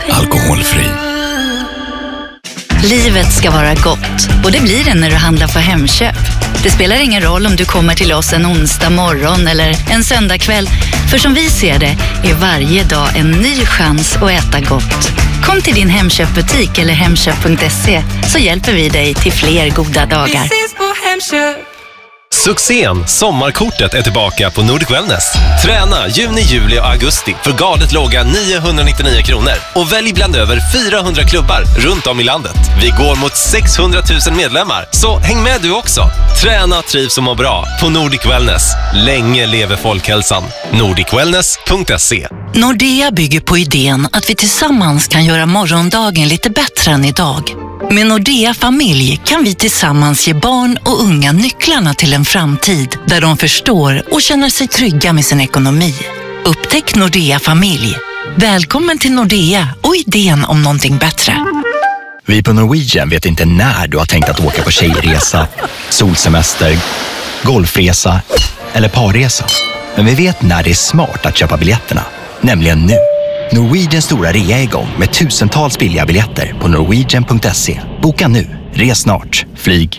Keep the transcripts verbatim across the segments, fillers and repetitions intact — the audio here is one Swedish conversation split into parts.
alkoholfri. Livet ska vara gott, och det blir det när du handlar på Hemköp. Det spelar ingen roll om du kommer till oss en onsdag morgon eller en söndag kväll. För som vi ser det är varje dag en ny chans att äta gott. Kom till din Hemköpbutik eller hemköp punkt se så hjälper vi dig till fler goda dagar. Vi ses på Hemköp. Succén Sommarkortet är tillbaka på Nordic Wellness. Träna juni, juli och augusti för galet låga niohundranittionio kronor. Och välj bland över fyrahundra klubbar runt om i landet. Vi går mot sexhundratusen medlemmar, så häng med du också. Träna, trivs och må bra på Nordic Wellness. Länge lever folkhälsan. nordic wellness punkt se. Nordea bygger på idén att vi tillsammans kan göra morgondagen lite bättre än idag. Med Nordea Familj kan vi tillsammans ge barn och unga nycklarna till en framtid där de förstår och känner sig trygga med sin ekonomi. Upptäck Nordea Familj. Välkommen till Nordea och idén om någonting bättre. Vi på Norwegian vet inte när du har tänkt att åka på tjejresa, solsemester, golfresa eller parresa. Men vi vet när det är smart att köpa biljetterna, nämligen nu. Norwegians stora rea är igång med tusentals billiga biljetter på norwegian punkt se. Boka nu, res snart, flyg.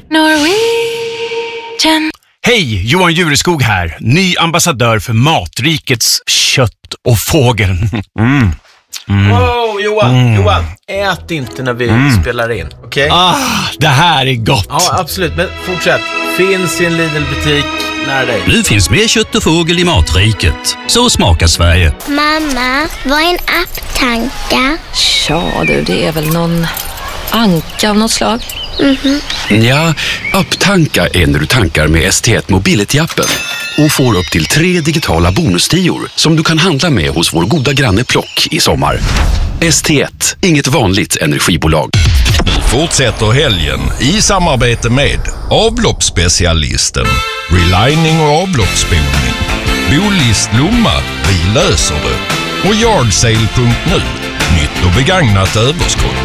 Norwegian. Hej, Johan Jureskog här. Ny ambassadör för Matrikets kött och fågel. Mm. Mm. Wow, Johan, mm. Johan, ät inte när vi mm. spelar in, okej? Okay? Ah, det här är gott. Ja, absolut, men fortsätt. Finns i en Lidl-butik nära dig. Nu finns mer kött och fågel i Matriket. Så smakar Sverige. Mamma, vad är en apptanka? Ja du, det är väl någon anka av något slag. Mm-hmm. Ja, apptanka är när du tankar med S T ett Mobility-appen och får upp till tre digitala bonustior som du kan handla med hos vår goda granne Plock i sommar. S T ett, inget vanligt energibolag. Nu fortsätter helgen i samarbete med avloppsspecialisten, relining och avloppsspolning, Bolist Lomma, vi löser det, och yardsale punkt nu, nytt och begagnat överskott.